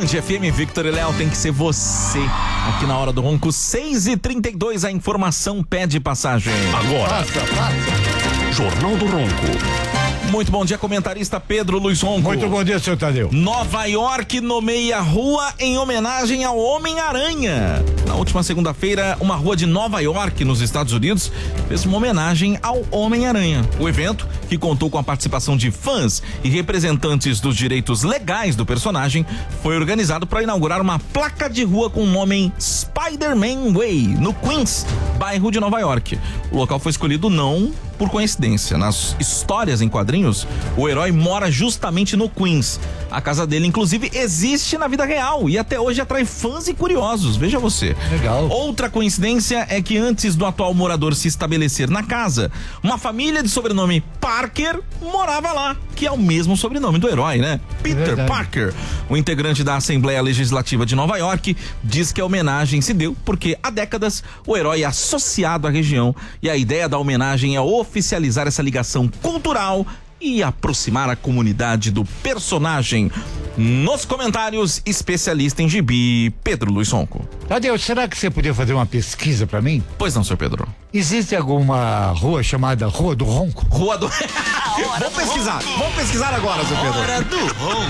Band FM, Victor e Léo, tem que ser você. Aqui na Hora do Ronco, 6h32, a informação pede passagem. Agora, Jornal do Ronco. Muito bom dia, comentarista Pedro Luiz Ronco. Muito bom dia, seu Tadeu. Nova York nomeia rua em homenagem ao Homem-Aranha. Na última segunda-feira, uma rua de Nova York, nos Estados Unidos, fez uma homenagem ao Homem-Aranha. O evento, que contou com a participação de fãs e representantes dos direitos legais do personagem, foi organizado para inaugurar uma placa de rua com o nome Spider-Man Way, no Queens, bairro de Nova York. O local foi escolhido não por coincidência. Nas histórias em quadrinhos, o herói mora justamente no Queens. A casa dele, inclusive, existe na vida real e até hoje atrai fãs e curiosos. Veja você. Legal. Outra coincidência é que antes do atual morador se estabelecer na casa, uma família de sobrenome Parker morava lá, que é o mesmo sobrenome do herói, né? Peter Parker. O integrante da Assembleia Legislativa de Nova York diz que a homenagem se deu porque há décadas o herói é associado à região e a ideia da homenagem é oficializar essa ligação cultural e aproximar a comunidade do personagem. Nos comentários, especialista em gibi, Pedro Luiz Ronco. Tadeu, será que você podia fazer uma pesquisa pra mim? Pois não, senhor Pedro. Existe alguma rua chamada Rua do Ronco? Rua do... Vamos pesquisar agora, senhor Pedro. Hora do Ronco.